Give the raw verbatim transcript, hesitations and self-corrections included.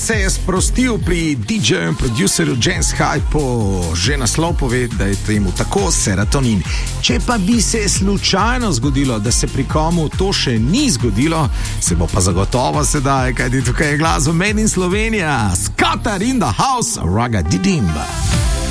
se je sprostil pri D J-ju in producerju James Hype, že naslov pove, da je temu tako, serotonin. Če pa bi se slučajno zgodilo, da se pri komu to še ni zgodilo, se bo pa zagotovo sedaj, kajti tukaj je glasba Made in Slovenija, Skater in the House, Raga Didimba.